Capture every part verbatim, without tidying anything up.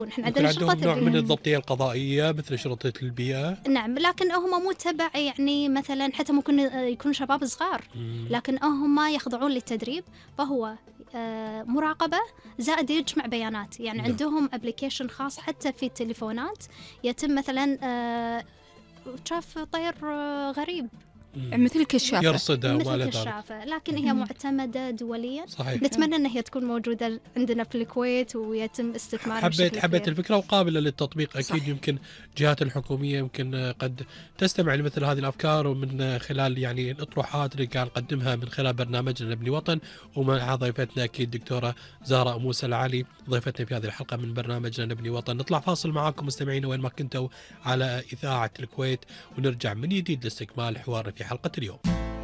ونحن يمكن عندنا عندهم شرطة نوع من البيئة. الضبطية القضائية مثل شرطة البيئة. نعم، لكن هم مو تبع يعني مثلا حتى ممكن يكونوا شباب صغار، مم. لكن هم يخضعون للتدريب، فهو آه، مراقبة زائد يجمع بيانات. يعني نعم. عندهم ابلكيشن خاص حتى في التليفونات، يتم مثلا آه، شاف طير آه، غريب مم. مثل الكشافة، يرصدها وما مثل إلى ذلك. كشافة، لكن هي معتمدة دوليا. صحيح. نتمنى أن هي تكون موجودة عندنا في الكويت ويتم استثمارها حبيت بشكل حبيت كبير. الفكرة وقابلة للتطبيق أكيد. صح. يمكن جهات الحكومية يمكن قد تستمع لمثل هذه الأفكار، ومن خلال يعني الأطروحات اللي قاعد نقدمها من خلال برنامجنا نبني وطن. ومع ضيفتنا أكيد دكتورة زهراء موسى العلي ضيفتنا في هذه الحلقة من برنامجنا نبني وطن. نطلع فاصل معاكم مستمعين وين ما كنتوا على إذاعة الكويت، ونرجع من جديد لاستكمال حوارنا في حلقة اليوم.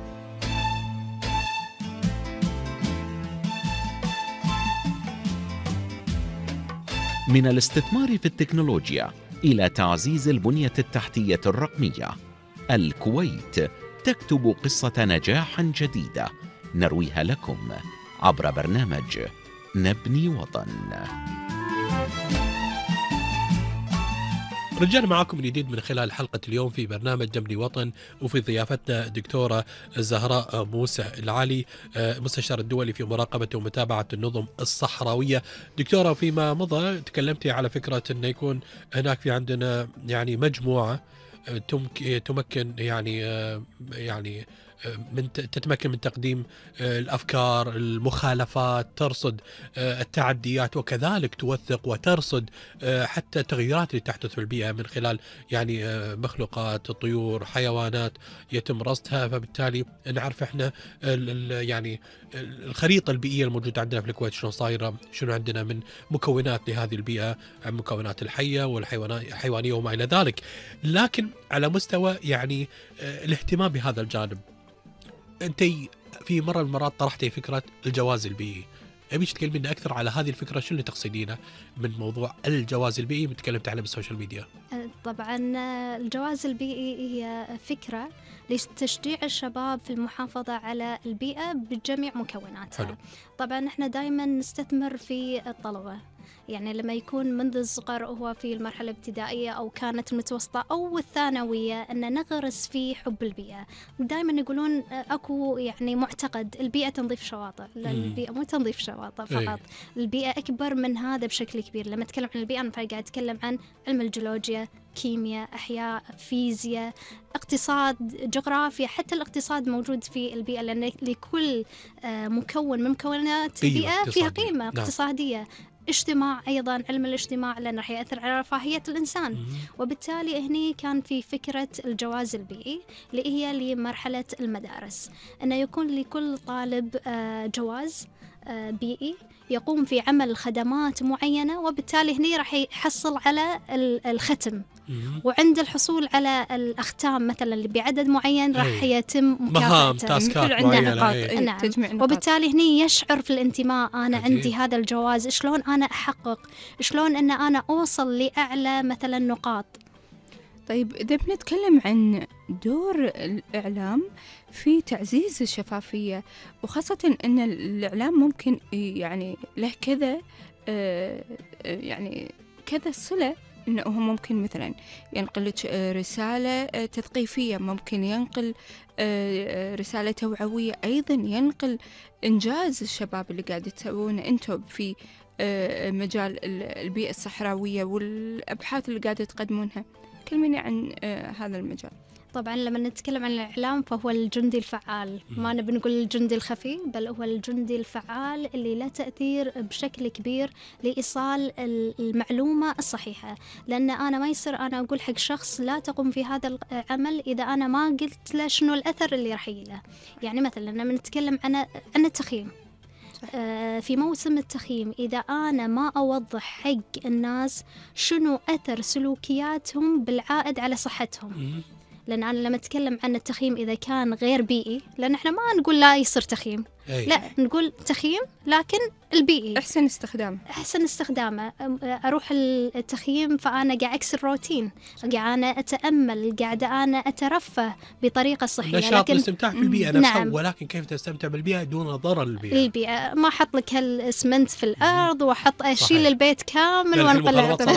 من الاستثمار في التكنولوجيا إلى تعزيز البنية التحتية الرقمية، الكويت تكتب قصة نجاح جديدة نرويها لكم عبر برنامج نبني وطن. رجعنا معكم من جديد من خلال حلقة اليوم في برنامج نبني وطن، وفي ضيافتنا دكتورة زهراء موسى العلي، مستشار الدولي في مراقبة ومتابعة النظم الصحراوية. دكتورة، فيما مضى تكلمتي على فكرة أن يكون هناك في عندنا يعني مجموعة تمكن يعني يعني من تتمكن من تقديم الأفكار، المخالفات، ترصد التعديات، وكذلك توثق وترصد حتى التغيرات اللي تحدث في البيئة من خلال يعني مخلوقات، طيور، حيوانات يتم رصدها. فبالتالي نعرف احنا يعني الخريطة البيئية الموجودة عندنا في الكويت شنو صايرة، شنو عندنا من مكونات لهذه البيئة، المكونات الحية والحيوانية وما إلى ذلك. لكن على مستوى يعني الاهتمام بهذا الجانب، أنت في مرة من المرات طرحتي فكرة الجواز البيئي. أبيش تكلمين أكثر على هذه الفكرة، شو اللي تقصدينه من موضوع الجواز البيئي تكلمت عنه بالسوشيال ميديا؟ طبعا الجواز البيئي هي فكرة لتشجيع الشباب في المحافظة على البيئة بجميع مكوناتها. حلو. طبعا احنا دائما نستثمر في الطلبة، يعني لما يكون منذ الصغر وهو في المرحلة الابتدائية أو كانت المتوسطة أو الثانوية أن نغرس في حب البيئة. دائما يقولون أكو يعني معتقد البيئة تنظيف شواطئ، لا، البيئة مو تنظيف شواطئ فقط. أي. البيئة أكبر من هذا بشكل كبير. لما أتكلم عن البيئة أنا قاعد أتكلم عن علم الجيولوجيا، كيمياء، أحياء، فيزياء، اقتصاد، جغرافيا. حتى الاقتصاد موجود في البيئة، لأن لكل مكون من مكونات البيئة فيها قيمة اقتصادية. نعم. اجتماع أيضا، علم الاجتماع، لأنه راح يأثر على رفاهية الإنسان. مم. وبالتالي هني كان في فكرة الجواز البيئي اللي هي لمرحلة المدارس، أنه يكون لكل طالب جواز بيئي يقوم في عمل خدمات معينة، وبالتالي هني راح يحصل على الختم. مم. وعند الحصول على الأختام مثلا اللي بعدد معين راح يتم مكافأته، تاسكات معينة. نعم. نعم. وبالتالي هني يشعر في الانتماء، أنا عجيب. عندي هذا الجواز، شلون أنا أحقق، شلون أن أنا أوصل لأعلى مثلا نقاط. طيب إذا بنتكلم عن دور الإعلام في تعزيز الشفافية، وخاصة أن الإعلام ممكن يعني له كذا يعني كذا صلة، إنه هو ممكن مثلا ينقل رسالة تثقيفية، ممكن ينقل رسالة توعوية، أيضا ينقل إنجاز الشباب اللي قاعد تسوونه أنتم في مجال البيئة الصحراوية والأبحاث اللي قاعدة تقدمونها. كلميني عن هذا المجال. طبعا لما نتكلم عن الإعلام فهو الجندي الفعال، ما نبي نقول الجندي الخفي، بل هو الجندي الفعال اللي له تأثير بشكل كبير لإيصال المعلومة الصحيحة. لأن أنا ما يصير أنا أقول حق شخص لا تقوم في هذا العمل إذا أنا ما قلت له شنو الأثر اللي راح يله. يعني مثلا لما نتكلم عن عن التخييم، آه في موسم التخييم، إذا أنا ما أوضح حق الناس شنو أثر سلوكياتهم بالعائد على صحتهم، لأن أنا لما أتكلم عن التخييم إذا كان غير بيئي، لأن إحنا ما نقول لا يصير تخييم، أي. لا نقول تخييم لكن البيئي أحسن استخدام. أحسن استخدامه. أروح التخييم فأنا قاعد أكسر روتين، قاعد أنا أتأمل، قاعد أنا أترفه بطريقة صحية. نشاط لكن الاستمتاع في البيئة نفسها. نعم. ولكن كيف تستمتع بالبيئة دون ضرر البيئة؟ البيئة ما أحط لك هالإسمنت في الأرض وأحط أشيل صحيح. البيت كامل لا، وأنقله. المخربات